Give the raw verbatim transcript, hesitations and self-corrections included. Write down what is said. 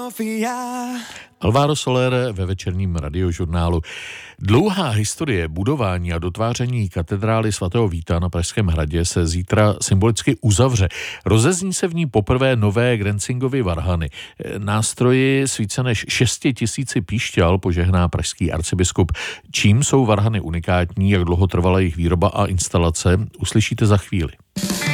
Alvaro Soler ve večerním radiožurnálu. Dlouhá historie budování a dotváření katedrály svatého Víta na Pražském hradě se zítra symbolicky uzavře. Rozezní se v ní poprvé nové Grenzingovy varhany. Nástroji s více než šesti tisíci píšťal požehná pražský arcibiskup. Čím jsou varhany unikátní, jak dlouho trvala jejich výroba a instalace, uslyšíte za chvíli.